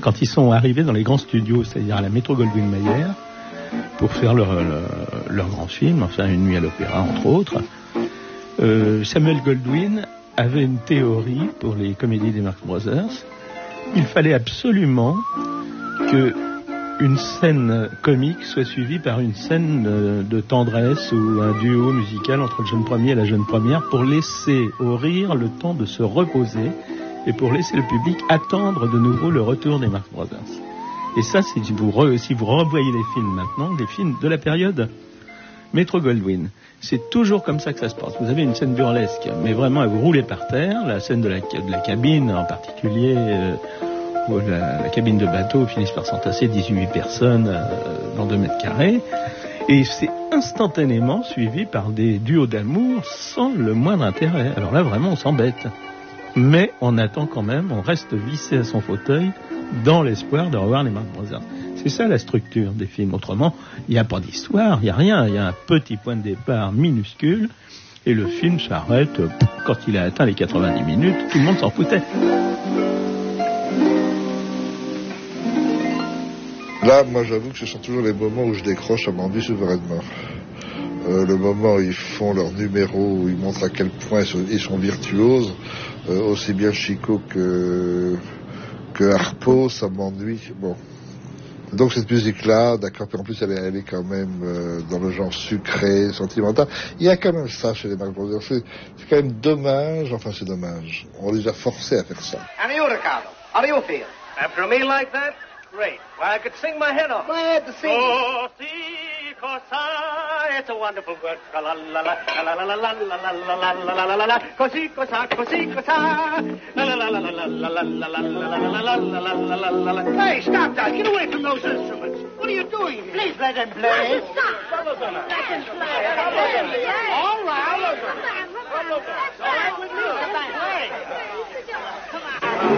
quand ils sont arrivés dans les grands studios, c'est-à-dire à la Metro-Goldwyn-Mayer, pour faire leur grand film, enfin Une nuit à l'opéra entre autres, Samuel Goldwyn avait une théorie pour les comédies des Marx Brothers. Il fallait absolument que une scène comique soit suivie par une scène de tendresse ou un duo musical entre le jeune premier et la jeune première pour laisser au rire le temps de se reposer et pour laisser le public attendre de nouveau le retour des Marx Brothers. Et ça, si vous revoyez les films maintenant, les films de la période Metro-Goldwyn, c'est toujours comme ça que ça se passe. Vous avez une scène burlesque, mais vraiment à vous rouler par terre, la scène de la cabine en particulier, où la cabine de bateau finit par s'entasser 18 personnes dans 2 mètres carrés, et c'est instantanément suivi par des duos d'amour sans le moindre intérêt. Alors là, vraiment, on s'embête. Mais on attend quand même, on reste vissé à son fauteuil dans l'espoir de revoir les Marx Brothers. C'est ça la structure des films. Autrement, il n'y a pas d'histoire, il n'y a rien. Il y a un petit point de départ minuscule et le film s'arrête quand il a atteint les 90 minutes. Tout le monde s'en foutait. Là, moi, j'avoue que ce sont toujours les moments où je décroche, à m'en dit souverainement. Le moment où ils font leur numéro, où ils montrent à quel point ils sont virtuoses, aussi bien Chico que Harpo, ça m'ennuie. Bon. Donc cette musique-là, d'accord, puis en plus elle est quand même dans le genre sucré, sentimental. Il y a quand même ça chez les Marx Brothers. C'est quand même dommage, enfin c'est dommage. On les a forcés à faire ça. And you, Ricardo, how do you feel? After me like that? Great. Why, I could sing my head off. Go ahead to sing. Oh, si, cosa, it's a wonderful word. La la la la la la la la la la la la la la. Così, cosa, così, cosa. La la la la la la la la la la la la la la la. Hey, stop that! Get away from those instruments. What are you doing here? Please let them play. Stop.